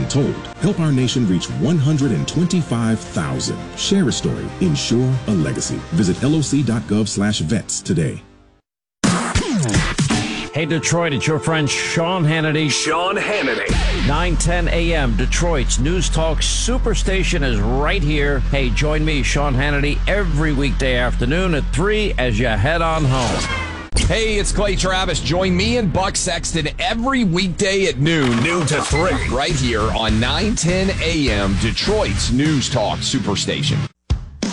told. Help our nation reach 125,000. Share a story. Ensure a legacy. Visit loc.gov/vets today. Hey, Detroit, it's your friend Sean Hannity. Sean Hannity. 9:10 a.m. Detroit's News Talk Superstation is right here. Hey, join me, Sean Hannity, every weekday afternoon at 3 as you head on home. Hey, it's Clay Travis. Join me and Buck Sexton every weekday at noon to 3. right here on 9:10 a.m. Detroit's News Talk Superstation.